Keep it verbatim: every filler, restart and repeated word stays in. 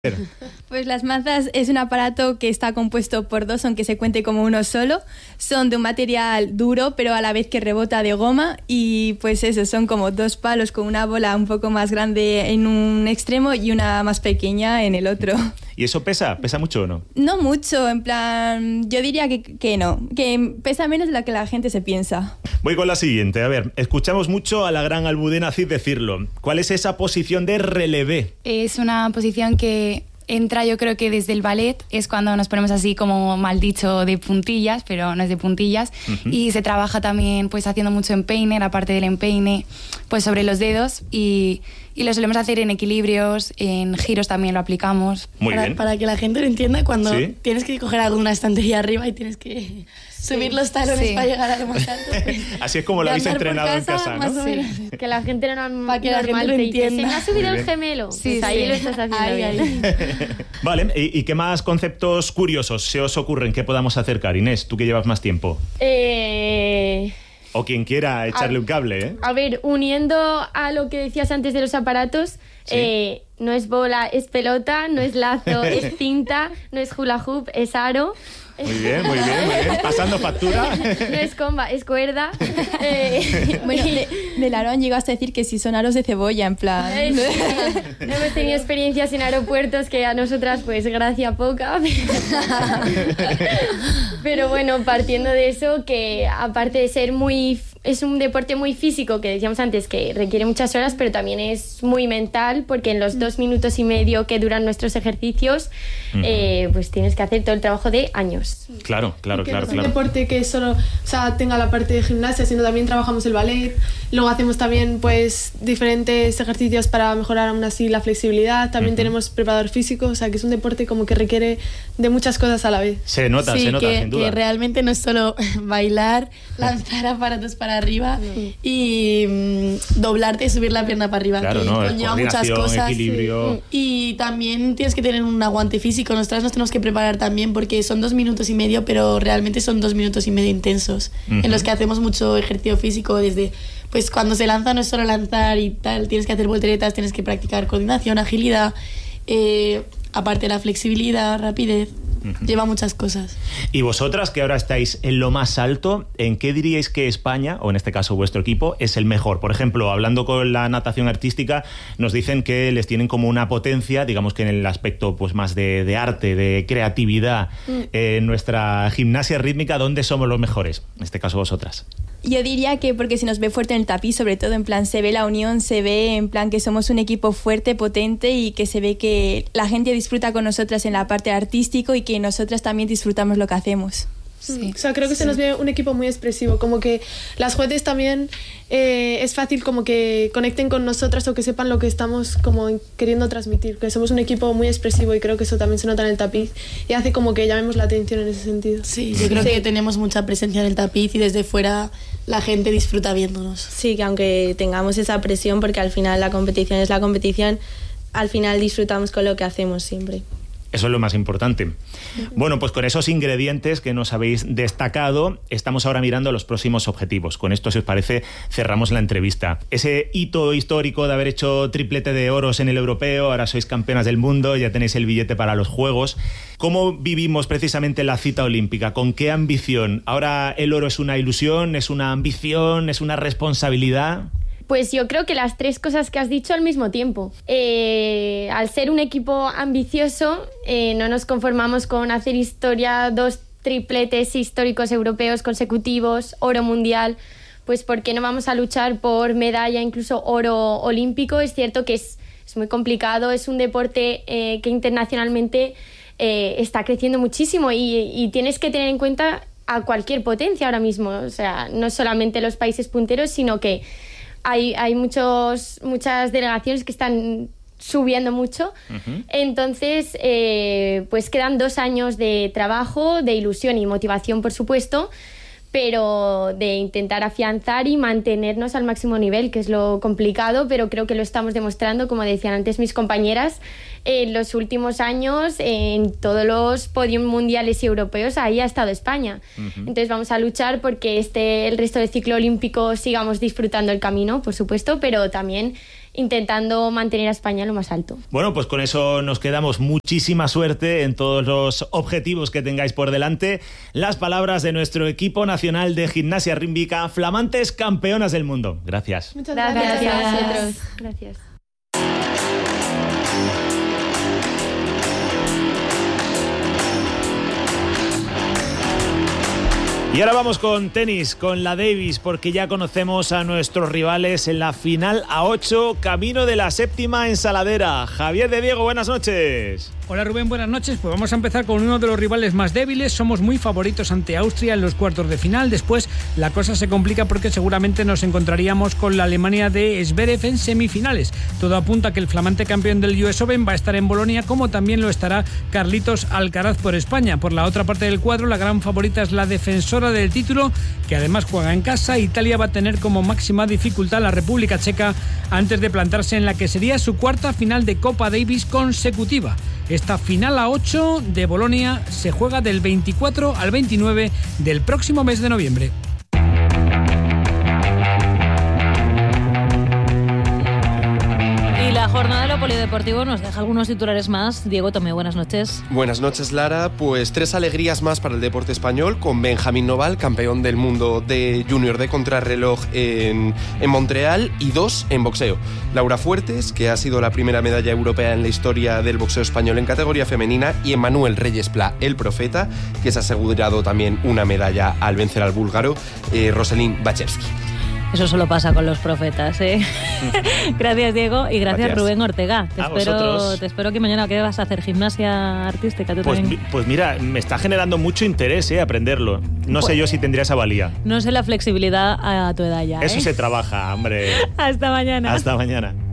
Pues las mazas es un aparato que está compuesto por dos, aunque se cuente como uno solo. Son de un material duro, pero a la vez que rebota de goma. Y pues eso, son como dos palos con una bola un poco más grande en un extremo y una más pequeña en el otro. ¿Y eso pesa? ¿Pesa mucho o no? No mucho, en plan, yo diría que, que no, que pesa menos de lo que la gente se piensa. Voy con la siguiente. A ver, escuchamos mucho a la gran Almudena Cid decirlo. ¿Cuál es esa posición de relevé? Es una posición que entra, yo creo que desde el ballet, es cuando nos ponemos así como mal dicho de puntillas, pero no es de puntillas, uh-huh. Y se trabaja también pues haciendo mucho empeine, la parte del empeine pues sobre los dedos y, y lo solemos hacer en equilibrios, en giros también lo aplicamos. Muy para, bien. Para que la gente lo entienda, cuando ¿sí? tienes que coger algo de una estantería arriba y tienes que sí. subir los talones sí. para llegar a lo más alto. Pues, así es como lo habéis entrenado casa, en casa, ¿no? Sí. Que la gente no para que la gente lo entienda. Se me ha subido el gemelo. Sí, pues ahí sí. lo estás haciendo ahí, bien. Ahí. Vale, ¿y, ¿y qué más conceptos curiosos se os ocurren que podamos acercar? Inés, tú que llevas más tiempo. Eh... O quien quiera echarle a, un cable, ¿eh? A ver, uniendo a lo que decías antes de los aparatos, ¿sí? eh, no es bola, es pelota, no es lazo, es cinta, no es hula hoop, es aro. Muy bien, muy bien, muy bien. Pasando factura. No es comba, es cuerda. Eh, bueno, de, del aro han llegado hasta decir que si son aros de cebolla, en plan. Eh, sí. Hemos tenido experiencias en aeropuertos que a nosotras, pues, gracia poca. Pero bueno, partiendo de eso, que aparte de ser muy... Es un deporte muy físico, que decíamos antes, que requiere muchas horas, pero también es muy mental, porque en los dos minutos y medio que duran nuestros ejercicios, uh-huh. eh, pues tienes que hacer todo el trabajo de años. Claro, claro, que claro. No es claro. un deporte que solo, o sea, tenga la parte de gimnasia, sino también trabajamos el ballet, luego hacemos también pues diferentes ejercicios para mejorar aún así la flexibilidad, también uh-huh. tenemos preparador físico, o sea, que es un deporte como que requiere de muchas cosas a la vez. Se nota, sí, se nota, que, sin duda. que realmente no es solo bailar, lanzar aparatos para arriba sí. y mm, doblarte y subir la pierna para arriba, claro, que no, conlleva muchas cosas. Equilibrio. Y también tienes que tener un aguante físico. Nosotras nos tenemos que preparar también porque son dos minutos y medio, pero realmente son dos minutos y medio intensos, uh-huh. en los que hacemos mucho ejercicio físico. Desde pues cuando se lanza no es solo lanzar y tal, tienes que hacer volteretas, tienes que practicar coordinación, agilidad, eh, aparte la flexibilidad, rapidez. Uh-huh. Lleva muchas cosas. Y vosotras, que ahora estáis en lo más alto, ¿en qué diríais que España, o en este caso vuestro equipo, es el mejor? Por ejemplo, hablando con la natación artística, nos dicen que les tienen como una potencia, digamos que en el aspecto pues más de, de arte, de creatividad. Mm. Eh, en nuestra gimnasia rítmica, ¿dónde somos los mejores? En este caso vosotras. Yo diría que porque se nos ve fuerte en el tapiz, sobre todo, en plan, se ve la unión, se ve en plan que somos un equipo fuerte, potente y que se ve que la gente disfruta con nosotras en la parte artística y que nosotras también disfrutamos lo que hacemos. Sí. O sea, creo que se nos ve un equipo muy expresivo, como que las jueces también eh, es fácil como que conecten con nosotras o que sepan lo que estamos como queriendo transmitir, que somos un equipo muy expresivo y creo que eso también se nota en el tapiz y hace como que llamemos la atención en ese sentido. Sí, yo creo sí. que tenemos mucha presencia en el tapiz y desde fuera la gente disfruta viéndonos. Sí, que aunque tengamos esa presión, porque al final la competición es la competición, al final disfrutamos con lo que hacemos siempre. Eso es lo más importante. Bueno, pues con esos ingredientes que nos habéis destacado, estamos ahora mirando los próximos objetivos. Con esto, si os parece, cerramos la entrevista. Ese hito histórico de haber hecho triplete de oros en el europeo, ahora sois campeonas del mundo, ya tenéis el billete para los Juegos. ¿Cómo vivimos precisamente la cita olímpica? ¿Con qué ambición? ¿Ahora el oro es una ilusión, es una ambición, es una responsabilidad? Pues yo creo que las tres cosas que has dicho al mismo tiempo. Eh, al ser un equipo ambicioso, eh, no nos conformamos con hacer historia, dos tripletes históricos europeos consecutivos, oro mundial, pues ¿por qué no vamos a luchar por medalla, incluso oro olímpico? Es cierto que es, es muy complicado, es un deporte eh, que internacionalmente eh, está creciendo muchísimo y, y tienes que tener en cuenta a cualquier potencia ahora mismo, o sea, no solamente los países punteros, sino que Hay, hay muchos, muchas delegaciones que están subiendo mucho. Uh-huh. Entonces, eh, pues quedan dos años de trabajo, de ilusión y motivación, por supuesto, pero de intentar afianzar y mantenernos al máximo nivel, que es lo complicado, pero creo que lo estamos demostrando, como decían antes mis compañeras, en los últimos años, en todos los podios mundiales y europeos, ahí ha estado España. Uh-huh. Entonces vamos a luchar porque este, el resto del ciclo olímpico sigamos disfrutando el camino, por supuesto, pero también intentando mantener a España lo más alto. Bueno, pues con eso nos quedamos. Muchísima suerte en todos los objetivos que tengáis por delante. Las palabras de nuestro equipo nacional de gimnasia rítmica, flamantes campeonas del mundo. Gracias. Muchas Gracias, gracias. a vosotros. Gracias. Y ahora vamos con tenis, con la Davis, porque ya conocemos a nuestros rivales en la final A ocho, camino de la séptima ensaladera. Javier de Diego, buenas noches. Hola Rubén, buenas noches. Pues vamos a empezar con uno de los rivales más débiles. Somos muy favoritos ante Austria en los cuartos de final. Después la cosa se complica porque seguramente nos encontraríamos con la Alemania de Zverev en semifinales. Todo apunta a que el flamante campeón del U S Open va a estar en Bolonia, como también lo estará Carlitos Alcaraz por España. Por la otra parte del cuadro, la gran favorita es la defensora del título, que además juega en casa. Italia va a tener como máxima dificultad la República Checa antes de plantarse en la que sería su cuarta final de Copa Davis consecutiva. Esta final A ocho de Bolonia se juega del veinticuatro al veintinueve del próximo mes de noviembre. La jornada de lo polideportivo nos deja algunos titulares más. Diego Tomé, buenas noches. Buenas noches, Lara. Pues tres alegrías más para el deporte español, con Benjamín Noval, campeón del mundo de junior de contrarreloj en, en Montreal, y dos en boxeo. Laura Fuertes, que ha sido la primera medalla europea en la historia del boxeo español en categoría femenina, y Emmanuel Reyes Pla, el profeta, que se ha asegurado también una medalla al vencer al búlgaro eh, Roselín Bachevsky. Eso solo pasa con los profetas, ¿eh? Gracias, Diego, y gracias, gracias. Rubén Ortega. Te a espero, vosotros. Te espero que mañana, ¿qué vas a hacer? ¿Gimnasia artística? ¿Tú pues, también? pues mira, me está generando mucho interés, ¿eh? Aprenderlo. No pues, sé yo si tendría esa valía. No sé la flexibilidad a tu edad ya, ¿eh? Eso se trabaja, hombre. Hasta mañana. Hasta mañana.